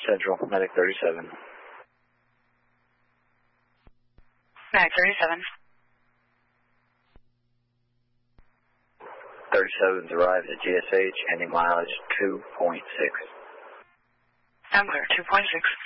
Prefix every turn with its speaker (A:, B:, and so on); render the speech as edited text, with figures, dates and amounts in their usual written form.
A: Central, Medic 37.
B: Medic 37.
A: 37's arrived at GSH, ending mileage 2.6.
B: I'm clear, 2.6.